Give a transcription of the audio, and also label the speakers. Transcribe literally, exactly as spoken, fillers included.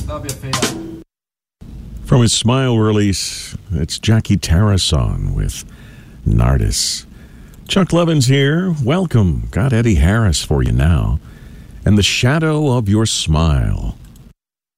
Speaker 1: From his Smile release, it's Jackie Tarrason with Nardis. Chuck Levins here. Welcome. Got Eddie Harris for you now. And The Shadow of Your Smile.